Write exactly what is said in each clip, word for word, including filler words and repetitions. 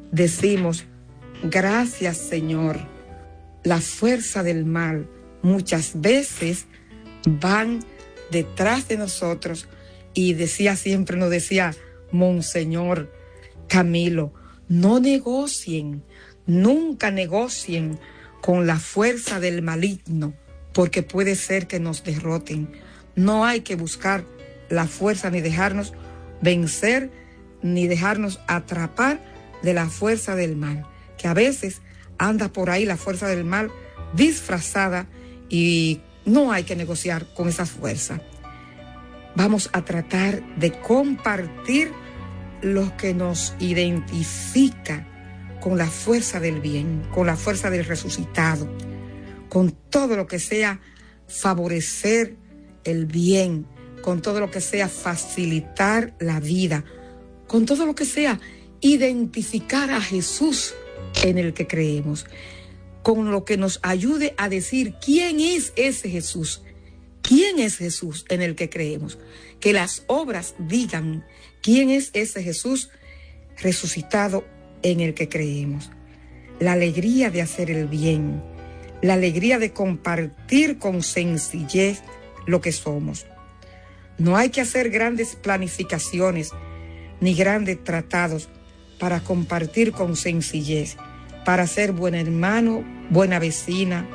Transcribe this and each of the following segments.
decimos, gracias Señor. La fuerza del mal muchas veces van detrás de nosotros, y decía siempre, nos decía Monseñor Camilo, no negocien, nunca negocien con la fuerza del maligno, porque puede ser que nos derroten. No hay que buscar la fuerza ni dejarnos vencer, ni dejarnos atrapar de la fuerza del mal, que a veces anda por ahí la fuerza del mal disfrazada, y no hay que negociar con esa fuerza. Vamos a tratar de compartir lo que nos identifica con la fuerza del bien, con la fuerza del resucitado, con todo lo que sea favorecer el bien, con todo lo que sea facilitar la vida, con todo lo que sea identificar a Jesús en el que creemos, con lo que nos ayude a decir quién es ese Jesús, quién es Jesús en el que creemos, que las obras digan quién es ese Jesús resucitado en el que creemos. La alegría de hacer el bien, la alegría de compartir con sencillez lo que somos. No hay que hacer grandes planificaciones ni grandes tratados para compartir con sencillez, para ser buen hermano, buena vecina,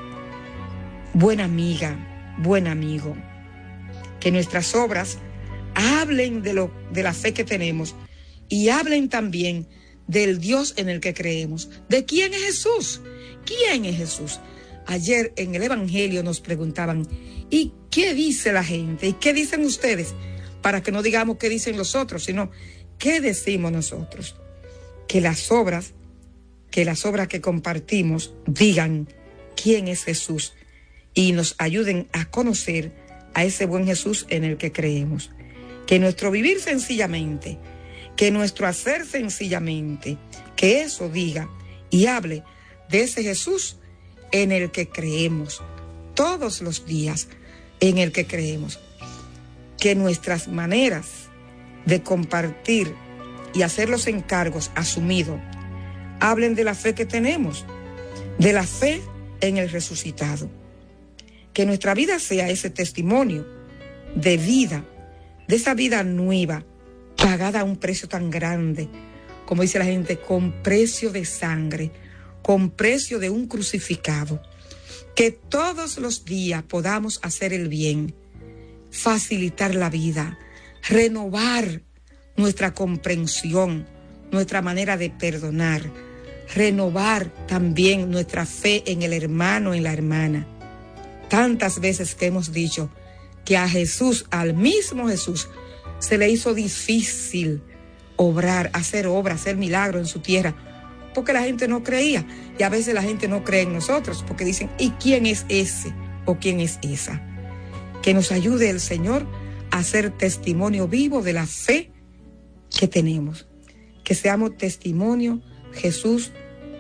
buena amiga, buen amigo. Que nuestras obras hablen de, lo, de la fe que tenemos, y hablen también del Dios en el que creemos. ¿De quién es Jesús? ¿Quién es Jesús? Ayer en el Evangelio nos preguntaban, ¿y qué dice la gente? ¿Y qué dicen ustedes? Para que no digamos qué dicen los otros, sino qué decimos nosotros. Que las obras, que las obras que compartimos digan quién es Jesús y nos ayuden a conocer a ese buen Jesús en el que creemos. Que nuestro vivir sencillamente, que nuestro hacer sencillamente, que eso diga y hable de ese Jesús en el que creemos todos los días, en el que creemos. Que nuestras maneras de compartir y hacer los encargos asumidos hablen de la fe que tenemos, de la fe en el resucitado. Que nuestra vida sea ese testimonio de vida, de esa vida nueva, pagada a un precio tan grande, como dice la gente, con precio de sangre, con precio de un crucificado. Que todos los días podamos hacer el bien, facilitar la vida, renovar nuestra comprensión, nuestra manera de perdonar, renovar también nuestra fe en el hermano, en la hermana. Tantas veces que hemos dicho que a Jesús, al mismo Jesús, se le hizo difícil obrar, hacer obra, hacer milagro en su tierra, porque la gente no creía. Y a veces la gente no cree en nosotros, porque dicen, ¿y quién es ese o quién es esa? Que nos ayude el Señor a hacer testimonio vivo de la fe que tenemos. Que seamos testimonio, Jesús,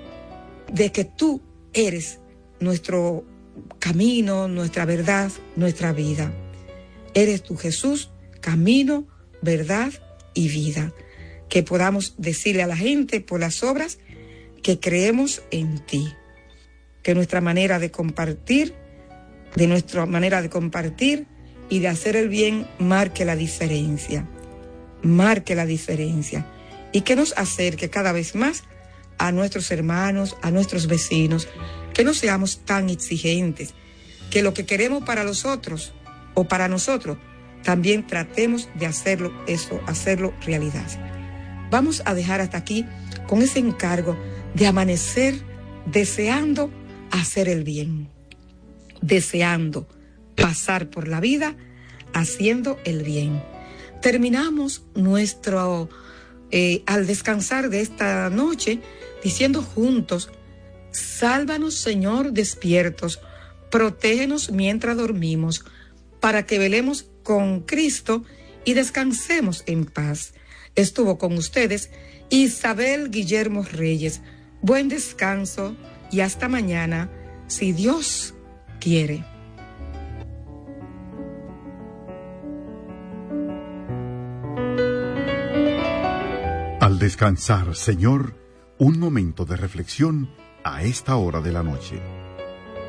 de que tú eres nuestro camino, nuestra verdad, nuestra vida. Eres tú, Jesús, camino, verdad y vida. Que podamos decirle a la gente por las obras que creemos en ti. Que nuestra manera de compartir, de nuestra manera de compartir y de hacer el bien marque la diferencia. Marque la diferencia. Y que nos acerque cada vez más a nuestros hermanos, a nuestros vecinos. Que no seamos tan exigentes. Que lo que queremos para los otros o para nosotros, también tratemos de hacerlo, eso, hacerlo realidad. Vamos a dejar hasta aquí con ese encargo de amanecer deseando hacer el bien, deseando pasar por la vida haciendo el bien. Terminamos nuestro, eh, al descansar de esta noche, diciendo juntos, sálvanos Señor despiertos, protégenos mientras dormimos, para que velemos con Cristo y descansemos en paz. Estuvo con ustedes Isabel Guillermo Reyes. Buen descanso y hasta mañana, si Dios quiere. Al descansar, Señor, Un momento de reflexión a esta hora de la noche.